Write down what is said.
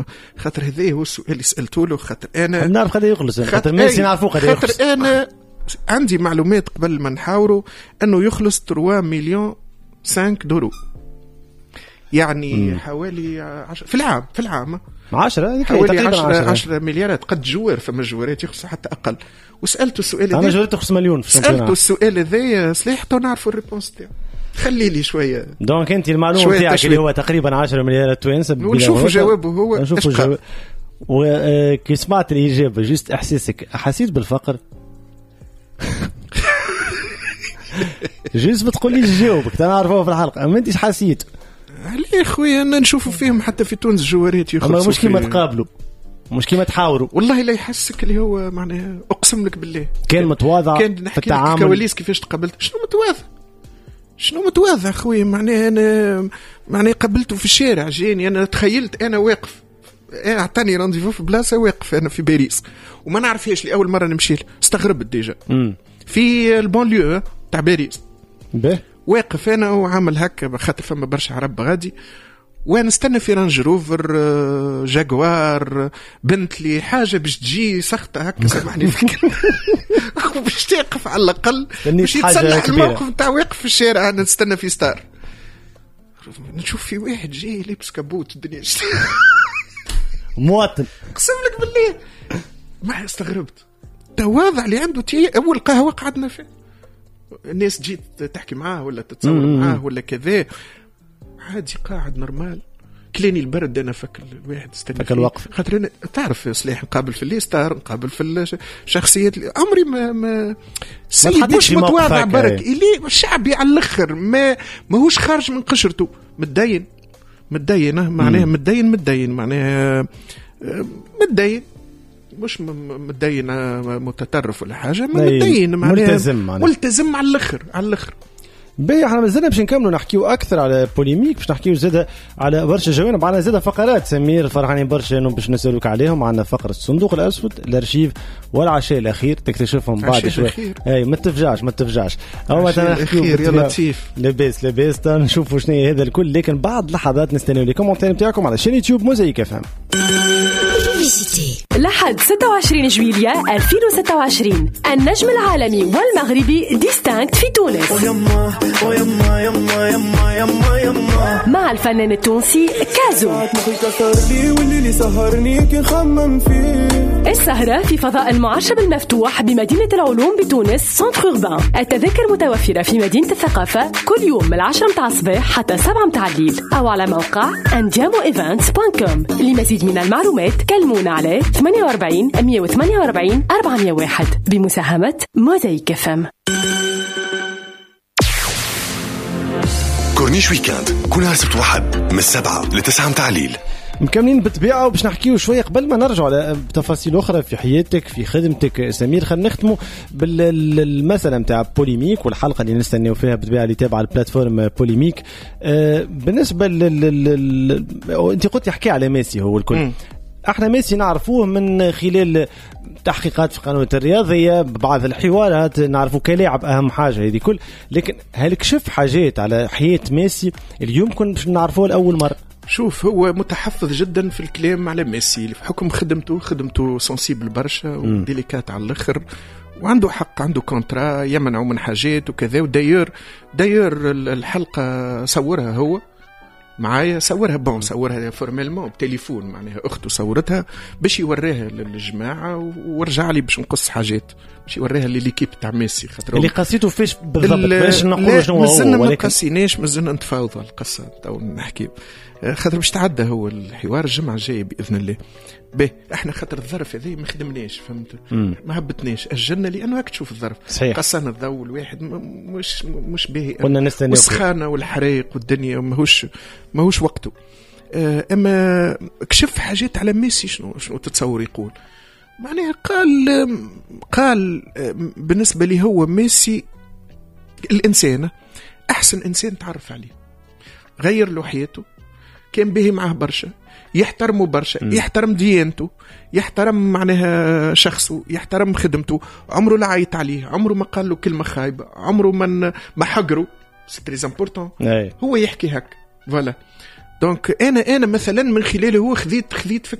خاطر هذا هو السؤال اللي سألته له. خاطر أنا نعرف قد يخلص، خاطر ميسي نعرفه قد يخلص. خاطر أنا عندي معلومات قبل ما نحاوروا أنه يخلص 3 مليون 5 دورو، يعني حوالي 10 في العام 10 حوالي 10 مليارات. قد جوار فما جوارات يخلص حتى أقل. وسألته السؤال أنا جوارات تخلص مليون في سألته السؤال هذا صليحته نعرفوا الريبونس تاعه. خلي لي شوية. دونك أنت المعلومة تاعك اللي هو تقريبا 10 مليارات توينس ونشوفوا جوابه هو. نشوفوا جواب. وكي سمعت الإجابة جست إحساسك حسيت بالفقر؟ جست بتقول لي جاوبك تنعرفه في الحلقة، أما أنت حسيت عليه خويا أنا نشوفوا فيهم حتى في تونس جواريت يخلصوا. أما مش كيما تقابلوا، مش كيما تحاوروا. والله لا يحسك اللي هو معناها أقسم لك بالله كان متواضع في التعامل. كواليس كيفاش تقابلت. شنو متواضع خويا. معناها أنا قابلته في الشارع جاني أنا تخيلت أنا واقف اعطاني رانديفو في بلاصة واقف أنا في باريس وما نعرفهاش لأول مرة نمشي له. استغربت ديجا في البونليو تاع باريس واقف أنا وعامل هكا خاطر فما برشا عرب غادي وانا نستنى في رانج روفر جاكوار بنتلي حاجه باش تجي سخطه هكا سامحني باش تقف على الاقل باش يتصلح الموقف نتاع واقف في الشارع. انا نستنى في ستار نشوف في واحد جاي لابس كابوت الدنيا مواطن اقسم لك بالله ما استغربت. تواضع اللي عنده اول قهوه قعدنا فيه الناس جيت تحكي معاه ولا تتصور معاه ولا كذا عادي قاعد نورمال. كليني البرد انا فك الواحد استنى فك الوقف خاطر انا تعرف صليح نقابل في الليستار نقابل في الشخصيات عمري ما سيد مش متواضع برك اللي شعبي على الاخر ماهوش خارج من قشرته متدين معناها متدين معناها متدين مش متدين متطرف ولا حاجه متدين معناها ملتزم على الاخر. باهي احنا مازلنا باش نكملوا نحكيو اكثر على بوليميك باش نحكيو زاده على برشا جوانب. معنا زاده فقرات سمير فرحانين برشا انه باش نسالوك عليهم. معنا فقره الصندوق الاسود الارشيف والعشاء الاخير تكتشفهم بعد شوي. اي ما تفجعش او مثلا نحكيو يا لطيف لاباس نشوفوا شنو هذا الكل. لكن بعد لحظات نستناو لي كومونتير نتاعكم على شان يوتيوب موزايك افهم. لحد 26 جويلية 2026 النجم العالمي والمغربي ديستانكت في تونس مع الفنان التونسي كازو. السهرة في فضاء المعشب المفتوح بمدينة العلوم بتونس سنتر أوربان. التذاكر متوفرة في مدينة الثقافة كل يوم من 10 متاع الصباح حتى 7 متاع الليل أو على موقع andiamoevents.com. لمزيد من المعلومات كلمونا على 48 148 401 بمساهمة موزايك FM. كورنيش ويكاند كل سبت واحد من 7 ل 9 متاع الليل. مكملين بالطبيعة وباش نحكيو شوية قبل ما نرجع على تفاصيل أخرى في حياتك في خدمتك سمير. خلينا نختموا بالمسألة متاع بوليميك والحلقة اللي نستنيو فيها بالطبيعة اللي تابعة البلاتفورم بوليميك. بالنسبة انت قلت يحكي على ميسي هو الكل. احنا ميسي نعرفوه من خلال تحقيقات في قنوات الرياضية بعض الحوارات نعرفه كلاعب أهم حاجة هذه كل. لكن هل كشف حاجات على حياة ميسي اليوم كنا باش نعرفوه لأول مرة؟ شوف هو متحفظ جدا في الكلام على ميسي في حكم خدمته سنسيبل برشا وديليكات على الآخر وعنده حق عنده كونترا يمنعه من حاجات وكذا. وداير الحلقة صورها هو معايا صورها فورمالمون بتليفون معناها أخته صورتها باش يوريها للجماعة ورجع لي باش نقص حاجات باش يوريها لليكيب تاع ميسي خاطر اللي قصيته فيش بالضبط باش نقول شنو هو ما قصيناش مازلنا نتفاوضوا القصة تو نحكي خاطر باش تعدى هو الحوار الجمعة الجاية بإذن الله. احنا خاطر الظرف هذا ما خدمناش فهمت ما هبطناش اجلنا لانه هاك تشوف الظرف قصنا الضوء الواحد مش باهي والسخانه والحريق والدنيا ماهوش وقته. اما كشف حاجات على ميسي شنو تتصور يقول معناها قال بالنسبه لي هو ميسي الانسان احسن انسان تعرف عليه غير له حياته كان به معه برشا يحترمه برشا يحترم ديانته يحترم معناها شخصه يحترم خدمته عمره لا عيط عليه عمره ما قال له كلمة خايبة عمره ما حقره سي تري امبورطون هو يحكي هك فوالا دونك انا مثلا من خلاله هو خذيت